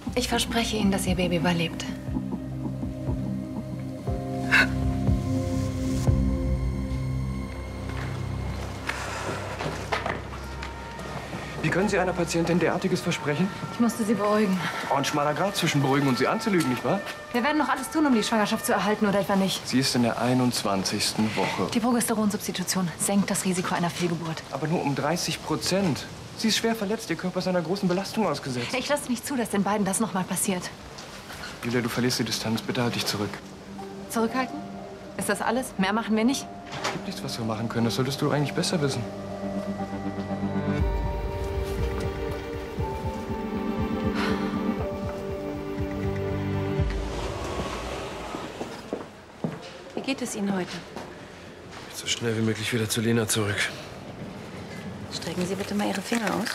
Ich verspreche Ihnen, dass Ihr Baby überlebt. Wie können Sie einer Patientin derartiges versprechen? Ich musste sie beruhigen. Oh, ein schmaler Grat zwischen beruhigen und Sie anzulügen, nicht wahr? Wir werden noch alles tun, um die Schwangerschaft zu erhalten, oder etwa nicht? Sie ist in der 21. Woche. Die Progesteronsubstitution senkt das Risiko einer Fehlgeburt. Aber nur um 30%. Sie ist schwer verletzt, ihr Körper ist einer großen Belastung ausgesetzt. Ich lasse nicht zu, dass den beiden das nochmal passiert. Julia, du verlierst die Distanz. Bitte halt dich zurück. Zurückhalten? Ist das alles? Mehr machen wir nicht? Es gibt nichts, was wir machen können. Das solltest du eigentlich besser wissen. Wie geht es Ihnen heute? So schnell wie möglich wieder zu Lena zurück. Strecken Sie bitte mal Ihre Finger aus.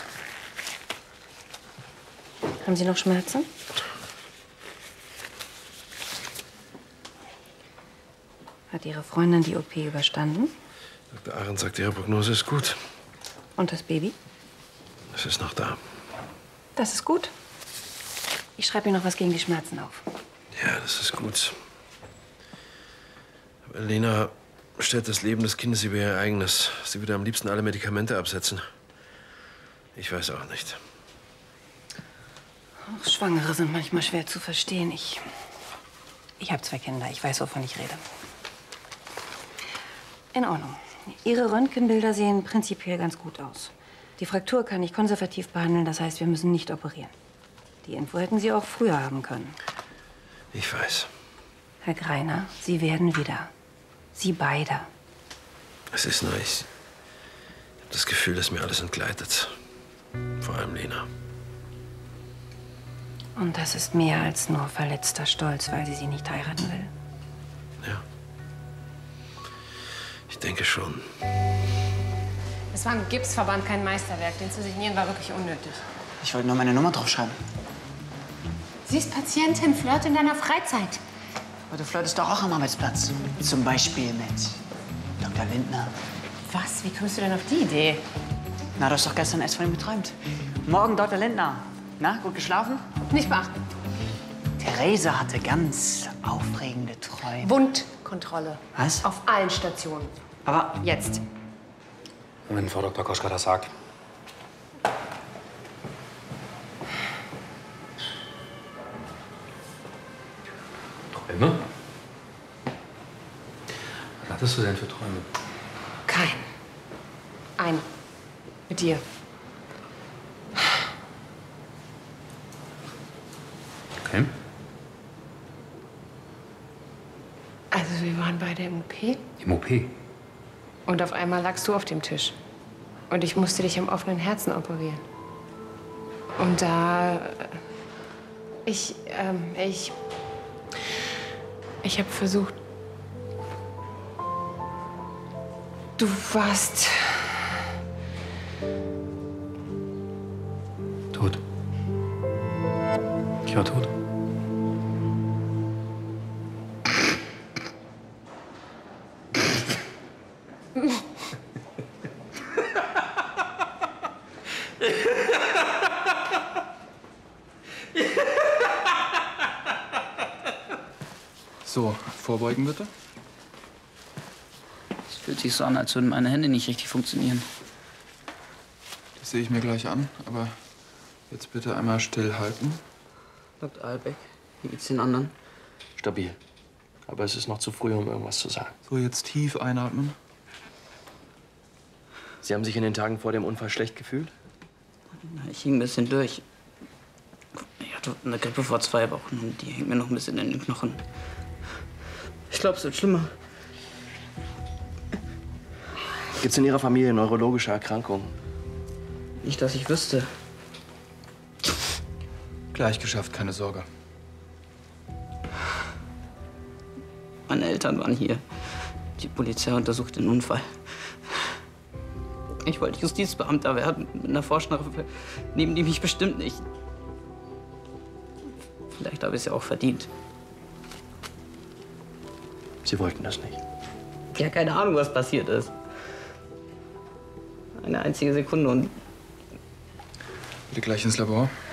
Haben Sie noch Schmerzen? Hat Ihre Freundin die OP überstanden? Dr. Arendt sagt, Ihre Prognose ist gut. Und das Baby? Es ist noch da. Das ist gut. Ich schreibe Ihnen noch was gegen die Schmerzen auf. Ja, das ist gut. Aber Lena stellt das Leben des Kindes über ihr eigenes. Sie würde am liebsten alle Medikamente absetzen. Ich weiß auch nicht. Auch Schwangere sind manchmal schwer zu verstehen. Ich habe 2 Kinder. Ich weiß, wovon ich rede. In Ordnung. Ihre Röntgenbilder sehen prinzipiell ganz gut aus. Die Fraktur kann ich konservativ behandeln. Das heißt, wir müssen nicht operieren. Die Info hätten Sie auch früher haben können. Ich weiß. Herr Greiner, Sie werden wieder. Sie beide. Es ist nur, ich habe das Gefühl, dass mir alles entgleitet. Vor allem Lena. Und das ist mehr als nur verletzter Stolz, weil sie nicht heiraten will. Ja. Ich denke schon. Es war ein Gipsverband, kein Meisterwerk. Den zu signieren war wirklich unnötig. Ich wollte nur meine Nummer draufschreiben. Sie ist Patientin, flirt in deiner Freizeit. Aber du flirtest doch auch am Arbeitsplatz. Zum Beispiel mit Dr. Lindner. Was? Wie kommst du denn auf die Idee? Na, du hast doch gestern erst von ihm geträumt. Morgen Dr. Lindner. Na, gut geschlafen? Nicht beachten. Therese hatte ganz aufregende Träume. Wundkontrolle. Was? Auf allen Stationen. Aber Jetzt. Wenn Frau Dr. Koschka das sagt. Träume? Was hattest du denn für Träume? Kein. Ein. Mit dir. Okay. Also wir waren beide im OP Im OP? und auf einmal lagst du auf dem Tisch. Und ich musste dich am offenen Herzen operieren. Und da... Ich habe versucht... Du warst... Tot. Ich war tot. So, vorbeugen bitte. Es fühlt sich so an, als würden meine Hände nicht richtig funktionieren. Das sehe ich mir gleich an, aber jetzt bitte einmal stillhalten. Dr. Albeck, wie geht's den anderen? Stabil. Aber es ist noch zu früh, um irgendwas zu sagen. So, jetzt tief einatmen. Sie haben sich in den Tagen vor dem Unfall schlecht gefühlt? Ich hing ein bisschen durch. Ich hatte eine Grippe vor 2 Wochen und die hängt mir noch ein bisschen in den Knochen. Ich glaube, es wird schlimmer. Gibt's in Ihrer Familie neurologische Erkrankungen? Nicht, dass ich wüsste. Gleich geschafft, keine Sorge. Meine Eltern waren hier. Die Polizei untersucht den Unfall. Ich wollte Justizbeamter werden, mit einer Forschnerin, nehmen die mich bestimmt nicht. Vielleicht habe ich es ja auch verdient. Sie wollten das nicht. Ja, keine Ahnung, was passiert ist. Eine einzige Sekunde und Bitte gleich ins Labor.